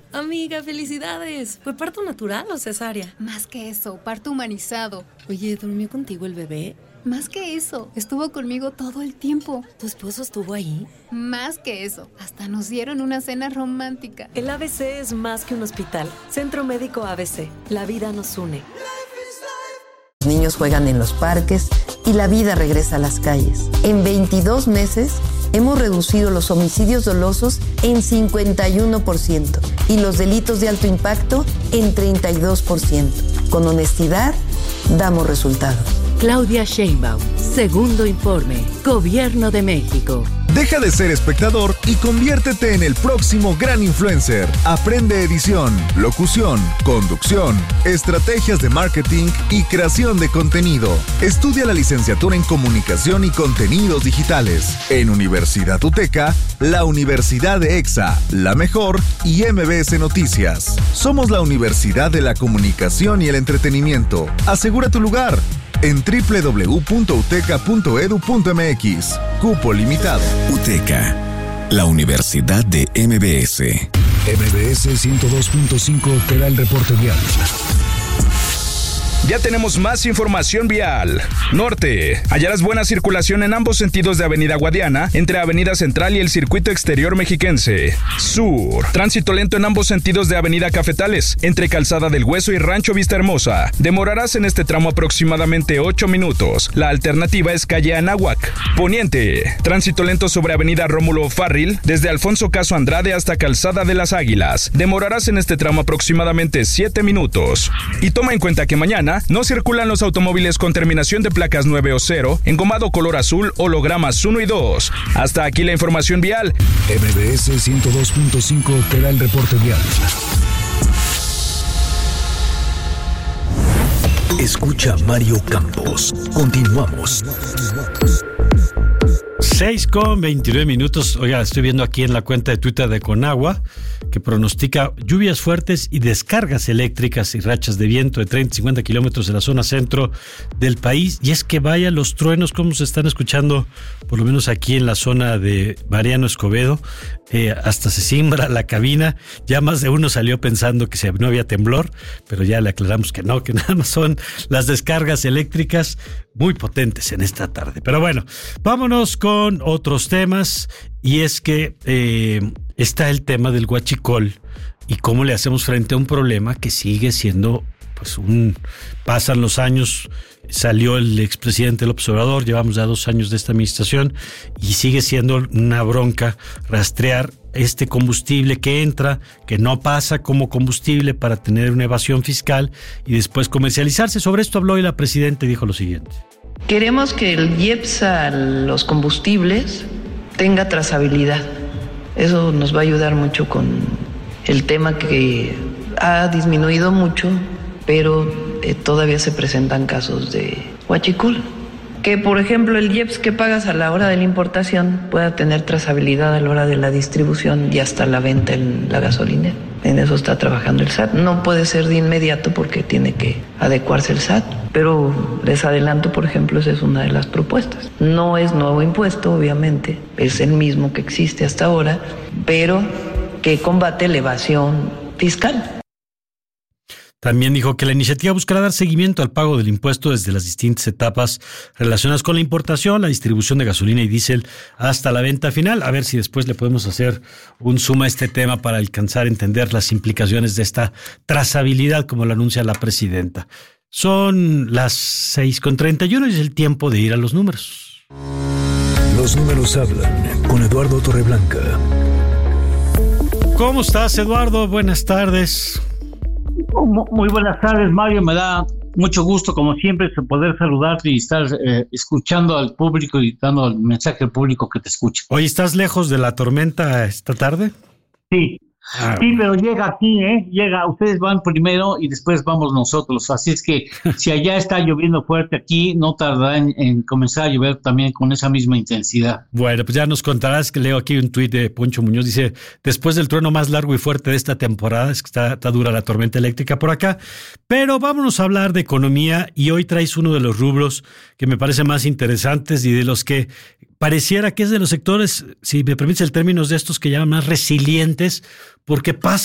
Amiga, felicidades. ¿Fue parto natural o cesárea? Más que eso, parto humanizado. Oye, ¿durmió contigo el bebé? Más que eso, estuvo conmigo todo el tiempo. ¿Tu esposo estuvo ahí? Más que eso, hasta nos dieron una cena romántica. El ABC es más que un hospital. Centro Médico ABC. La vida nos une. Los niños juegan en los parques y la vida regresa a las calles. En 22 meses hemos reducido los homicidios dolosos en 51% y los delitos de alto impacto en 32%. Con honestidad, damos resultados. Claudia Sheinbaum, segundo informe, Gobierno de México. Deja de ser espectador y conviértete en el próximo gran influencer. Aprende edición, locución, conducción, estrategias de marketing y creación de contenido. Estudia la licenciatura en Comunicación y Contenidos Digitales. En Universidad UTECA, la Universidad de EXA, La Mejor y MBS Noticias. Somos la Universidad de la Comunicación y el Entretenimiento. Asegura tu lugar en www.uteca.edu.mx. Cupo limitado. UTECA, la Universidad de MBS. MBS 102.5 te da el reporte vial. Ya tenemos más información vial. Norte. Hallarás buena circulación en ambos sentidos de Avenida Guadiana, entre Avenida Central y el Circuito Exterior Mexiquense. Sur. Tránsito lento en ambos sentidos de Avenida Cafetales, entre Calzada del Hueso y Rancho Vista Hermosa. Demorarás en este tramo aproximadamente 8 minutos. La alternativa es calle Anáhuac. Poniente. Tránsito lento sobre Avenida Rómulo Farril, desde Alfonso Caso Andrade hasta Calzada de las Águilas. Demorarás en este tramo aproximadamente 7 minutos. Y toma en cuenta que mañana no circulan los automóviles con terminación de placas 9 o 0, engomado color azul, hologramas 1 y 2. Hasta aquí la información vial. MBS 102.5 te da el reporte vial. Escucha Mario Campos. Continuamos. 6:29. Oiga, estoy viendo aquí en la cuenta de Twitter de Conagua que pronostica lluvias fuertes y descargas eléctricas y rachas de viento de 30 y 50 kilómetros en la zona centro del país. Y es que vaya los truenos, como se están escuchando, por lo menos aquí en la zona de Mariano Escobedo. Hasta se simbra la cabina. Ya más de uno salió pensando que no había temblor, pero ya le aclaramos que no, que nada más son las descargas eléctricas muy potentes en esta tarde. Pero bueno, vámonos con otros temas, y es que está el tema del huachicol y cómo le hacemos frente a un problema que sigue siendo, pues, pasan los años, salió el expresidente López Obrador, llevamos ya 2 años de esta administración y sigue siendo una bronca rastrear este combustible que entra, que no pasa como combustible para tener una evasión fiscal y después comercializarse. Sobre esto habló hoy la presidenta y dijo lo siguiente. Queremos que el IEPS a los combustibles tenga trazabilidad. Eso nos va a ayudar mucho con el tema que ha disminuido mucho, pero todavía se presentan casos de huachicol. Que, por ejemplo, el IEPS que pagas a la hora de la importación pueda tener trazabilidad a la hora de la distribución y hasta la venta en la gasolinera. En eso está trabajando el SAT. No puede ser de inmediato porque tiene que adecuarse el SAT, pero les adelanto, por ejemplo, esa es una de las propuestas. No es nuevo impuesto, obviamente, es el mismo que existe hasta ahora, pero que combate la evasión fiscal. También dijo que la iniciativa buscará dar seguimiento al pago del impuesto desde las distintas etapas relacionadas con la importación, la distribución de gasolina y diésel hasta la venta final. A ver si después le podemos hacer un zoom a este tema para alcanzar a entender las implicaciones de esta trazabilidad, como lo anuncia la presidenta. Son las 6:31 y es el tiempo de ir a los números. Los números hablan con Eduardo Torreblanca. ¿Cómo estás, Eduardo? Buenas tardes. Muy buenas tardes, Mario. Me da mucho gusto, como siempre, poder saludarte y estar escuchando al público y dando el mensaje al público que te escucha. Oye, ¿estás lejos de la tormenta esta tarde? Sí. Sí, pero llega aquí, llega, ustedes van primero y después vamos nosotros, así es que si allá está lloviendo fuerte, aquí no tardará en comenzar a llover también con esa misma intensidad. Bueno, pues ya nos contarás, que leo aquí un tuit de Poncho Muñoz, dice, después del trueno más largo y fuerte de esta temporada, es que está dura la tormenta eléctrica por acá, pero vámonos a hablar de economía y hoy traes uno de los rubros que me parece más interesantes y de los que pareciera que es de los sectores, si me permites el término, de estos que llaman más resilientes, porque pasa